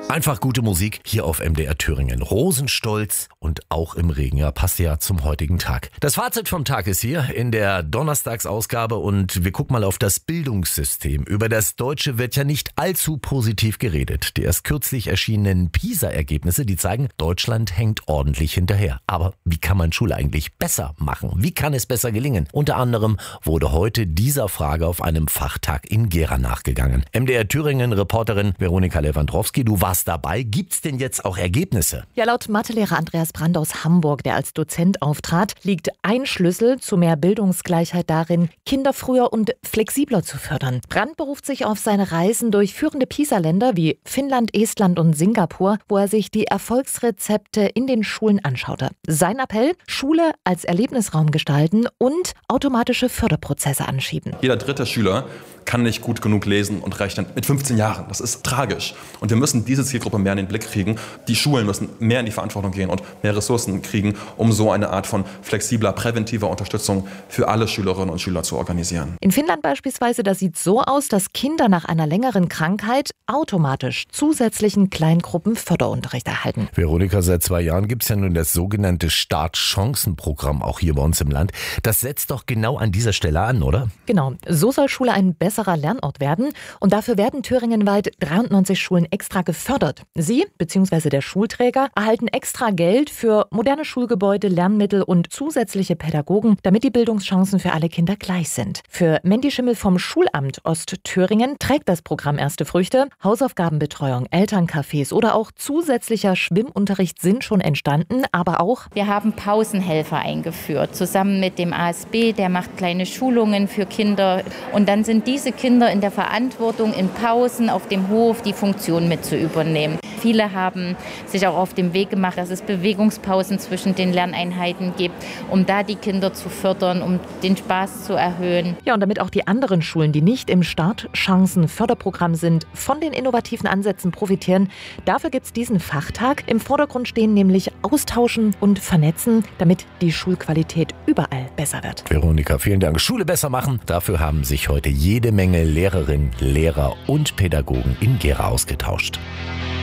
Einfach gute Musik hier auf MDR Thüringen. Rosenstolz und auch im Regen. Ja, passt ja zum heutigen Tag. Das Fazit vom Tag ist hier in der Donnerstagsausgabe und wir gucken mal auf das Bildungssystem. Über das Deutsche wird ja nicht allzu positiv geredet. Die erst kürzlich erschienenen PISA-Ergebnisse, die zeigen, Deutschland hängt ordentlich hinterher. Aber wie kann man Schule eigentlich besser machen? Wie kann es besser gelingen? Unter anderem wurde heute dieser Frage auf einem Fachtag in Gera nachgegangen. MDR Thüringen-Reporterin Veronika Lewandowski, du warst dabei. Gibt's denn jetzt auch Ergebnisse? Ja, laut Mathelehrer Andreas Brand aus Hamburg, der als Dozent auftrat, liegt ein Schlüssel zu mehr Bildungsgleichheit darin, Kinder früher und flexibler zu fördern. Brand beruft sich auf seine Reisen durch führende PISA-Länder wie Finnland, Estland und Singapur, wo er sich die Erfolgsrezepte in den Schulen anschaute. Sein Appell: Schule als Erlebnisraum gestalten und automatische Förderprozesse anschieben. Jeder dritte Schüler kann nicht gut genug lesen und rechnen mit 15 Jahren. Das ist tragisch. Und wir müssen diese Zielgruppe mehr in den Blick kriegen. Die Schulen müssen mehr in die Verantwortung gehen und mehr Ressourcen kriegen, um so eine Art von flexibler, präventiver Unterstützung für alle Schülerinnen und Schüler zu organisieren. In Finnland beispielsweise, das sieht so aus, dass Kinder nach einer längeren Krankheit automatisch zusätzlichen Kleingruppen Förderunterricht erhalten. Veronika, seit 2 Jahren gibt es ja nun das sogenannte Startchancenprogramm auch hier bei uns im Land. Das setzt doch genau an dieser Stelle an, oder? Genau, so soll Schule ein besserer Lernort werden und dafür werden thüringenweit 93 Schulen extra gefördert. Sie bzw. der Schulträger erhalten extra Geld für moderne Schulgebäude, Lernmittel und zusätzliche Pädagogen, damit die Bildungschancen für alle Kinder gleich sind. Für Mandy Schimmel vom Schulamt Ostthüringen trägt das Programm erste Früchte. Hausaufgabenbetreuung, Elterncafés oder auch zusätzlicher Schwimmunterricht sind schon entstanden, aber auch wir haben Pausenhelfer eingeführt, zusammen mit dem ASB, der macht kleine Schulungen für Kinder und dann sind diese Kinder in der Verantwortung, in Pausen auf dem Hof die Funktion mit zu übernehmen. Viele haben sich auch auf den Weg gemacht, dass es Bewegungspausen zwischen den Lerneinheiten gibt, um da die Kinder zu fördern, um den Spaß zu erhöhen. Ja, und damit auch die anderen Schulen, die nicht im Startchancen-Förderprogramm sind, von den innovativen Ansätzen profitieren. Dafür gibt es diesen Fachtag. Im Vordergrund stehen nämlich Austauschen und Vernetzen, damit die Schulqualität überall besser wird. Veronika, vielen Dank. Schule besser machen. Dafür haben sich heute jede Menge Lehrerinnen, Lehrer und Pädagogen in Gera ausgetauscht.